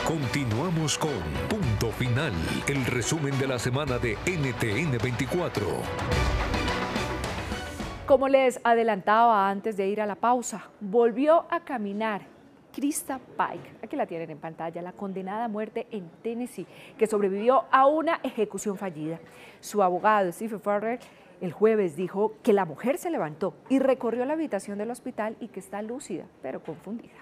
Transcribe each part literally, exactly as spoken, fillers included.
Continuamos con Punto Final, el resumen de la semana de N T N veinticuatro. Como les adelantaba antes de ir a la pausa, volvió a caminar Krista Pike. Aquí la tienen en pantalla, la condenada a muerte en Tennessee, que sobrevivió a una ejecución fallida. Su abogado, Stephen Farrer, el jueves dijo que la mujer se levantó y recorrió la habitación del hospital y que está lúcida, pero confundida.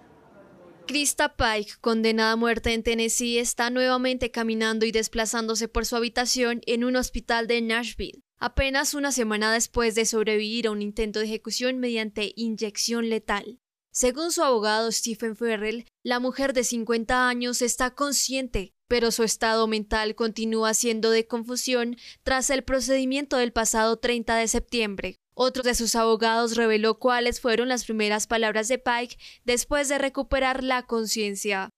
Krista Pike, condenada a muerte en Tennessee, está nuevamente caminando y desplazándose por su habitación en un hospital de Nashville, apenas una semana después de sobrevivir a un intento de ejecución mediante inyección letal. Según su abogado Stephen Farrell, la mujer de cincuenta años está consciente, pero su estado mental continúa siendo de confusión tras el procedimiento del pasado treinta de septiembre. Otro de sus abogados reveló cuáles fueron las primeras palabras de Pike después de recuperar la conciencia.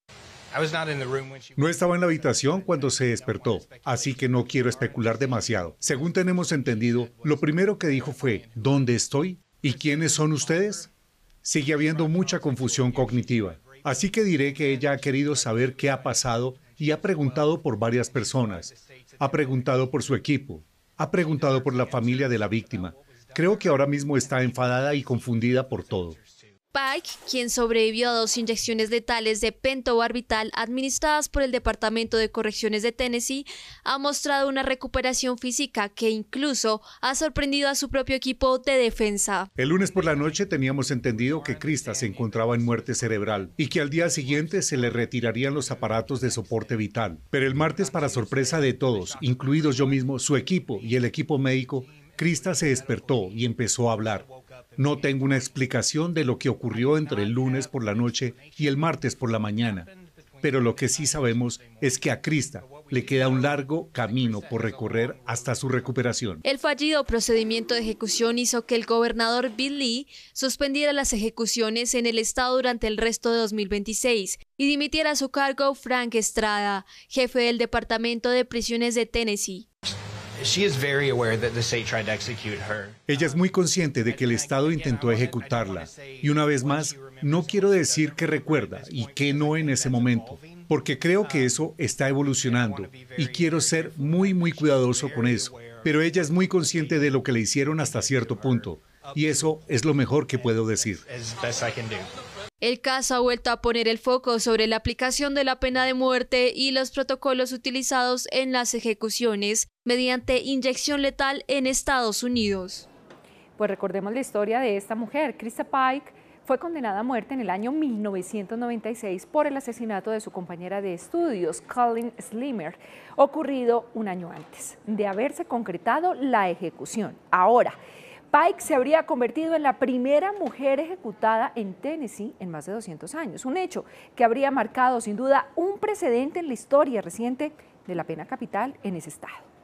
No estaba en la habitación cuando se despertó, así que no quiero especular demasiado. Según tenemos entendido, lo primero que dijo fue, ¿dónde estoy? ¿Y quiénes son ustedes? Sigue habiendo mucha confusión cognitiva, así que diré que ella ha querido saber qué ha pasado y ha preguntado por varias personas. Ha preguntado por su equipo, ha preguntado por la familia de la víctima. Creo que ahora mismo está enfadada y confundida por todo. Pike, quien sobrevivió a dos inyecciones letales de pentobarbital administradas por el Departamento de Correcciones de Tennessee, ha mostrado una recuperación física que incluso ha sorprendido a su propio equipo de defensa. El lunes por la noche teníamos entendido que Krista se encontraba en muerte cerebral y que al día siguiente se le retirarían los aparatos de soporte vital. Pero el martes, para sorpresa de todos, incluidos yo mismo, su equipo y el equipo médico, Krista se despertó y empezó a hablar. No tengo una explicación de lo que ocurrió entre el lunes por la noche y el martes por la mañana, pero lo que sí sabemos es que a Krista le queda un largo camino por recorrer hasta su recuperación. El fallido procedimiento de ejecución hizo que el gobernador Bill Lee suspendiera las ejecuciones en el estado durante el resto de dos mil veintiséis y dimitiera a su cargo Frank Estrada, jefe del Departamento de Prisiones de Tennessee. Ella es muy consciente de que el Estado intentó ejecutarla. Y una vez más, no quiero decir qué recuerda y qué no en ese momento, porque creo que eso está evolucionando y quiero ser muy, muy cuidadoso con eso. Pero ella es muy consciente de lo que le hicieron hasta cierto punto, y eso es lo mejor que puedo decir. El caso ha vuelto a poner el foco sobre la aplicación de la pena de muerte y los protocolos utilizados en las ejecuciones mediante inyección letal en Estados Unidos. Pues recordemos la historia de esta mujer. Krista Pike fue condenada a muerte en el año mil novecientos noventa y seis por el asesinato de su compañera de estudios, Colleen Slimer, ocurrido un año antes de haberse concretado la ejecución. Ahora, Pike se habría convertido en la primera mujer ejecutada en Tennessee en más de doscientos años, un hecho que habría marcado sin duda un precedente en la historia reciente de la pena capital en ese estado.